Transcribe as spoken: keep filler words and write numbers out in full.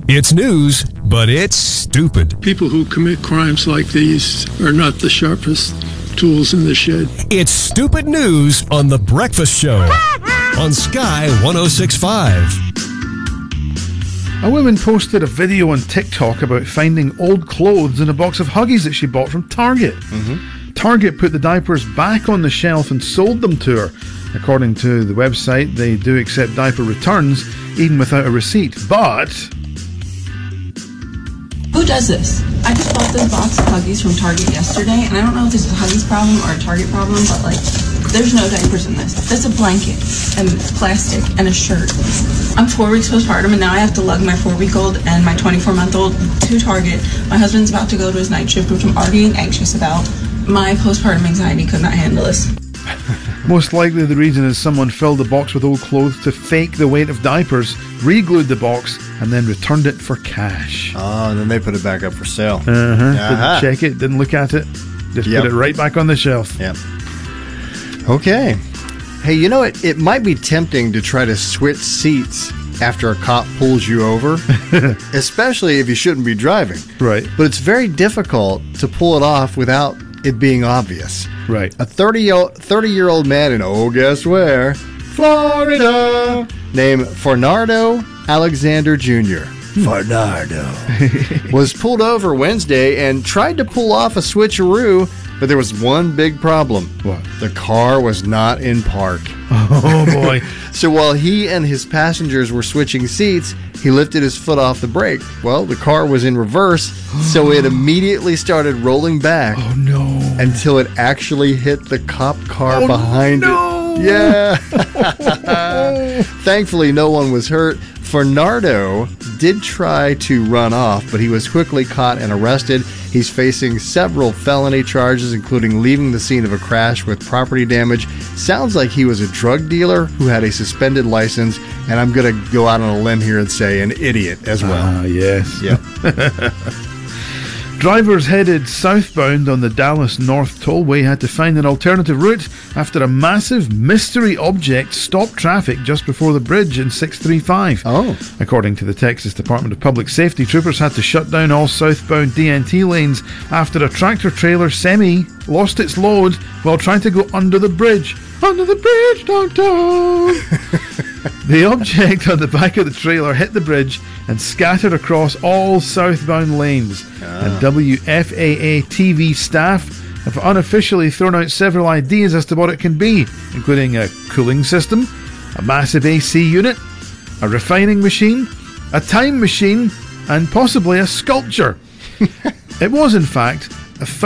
It's news, but it's stupid. People who commit crimes like these are not the sharpest tools in the shed. It's stupid news on The Breakfast Show on Sky one oh six point five. A woman posted a video on TikTok about finding old clothes in a box of Huggies that she bought from Target. Mm-hmm. Target put the diapers back on the shelf and sold them to her. According to the website, they do accept diaper returns, even without a receipt. But who does this? I just bought this box of Huggies from Target yesterday, and I don't know if this is a Huggies problem or a Target problem, but like, there's no diapers in this. That's a blanket and plastic and a shirt. I'm four weeks postpartum, and now I have to lug my four-week-old and my twenty-four-month-old to Target. My husband's about to go to his night shift, which I'm already anxious about. My postpartum anxiety could not handle this. Most likely the reason is someone filled the box with old clothes to fake the weight of diapers, re-glued the box, and then returned it for cash. Oh, and then they put it back up for sale. Uh-huh. Uh-huh. Didn't check it, didn't look at it, just Yep. put it right back on the shelf. Yep. Okay. Hey, you know, it, it might be tempting to try to switch seats after a cop pulls you over, especially if you shouldn't be driving. Right. But it's very difficult to pull it off without it being obvious. Right. A thirty-year-old man in, oh, guess where? Florida. Named Fernando Alexander Junior Fernando. was pulled over Wednesday and tried to pull off a switcheroo, but there was one big problem. What? The car was not in park. Oh, boy. So while he and his passengers were switching seats, he lifted his foot off the brake. Well, the car was in reverse, so it immediately started rolling back. Oh, no. Until it actually hit the cop car Oh, behind no. it. Yeah. Thankfully, no one was hurt. Fernando did try to run off, but he was quickly caught and arrested. He's facing several felony charges, including leaving the scene of a crash with property damage. Sounds like he was a drug dealer who had a suspended license, and I'm going to go out on a limb here and say an idiot as well. Ah, yes. Yeah. Drivers headed southbound on the Dallas North Tollway had to find an alternative route after a massive mystery object stopped traffic just before the bridge in six thirty-five. Oh. According to the Texas Department of Public Safety, troopers had to shut down all southbound D N T lanes after a tractor-trailer semi lost its load while trying to go under the bridge. Under the bridge, downtown! The object on the back of the trailer hit the bridge and scattered across all southbound lanes. Ah. And W F A A T V staff have unofficially thrown out several ideas as to what it can be, including a cooling system, a massive A C unit, a refining machine, a time machine, and possibly a sculpture. It was, in fact, a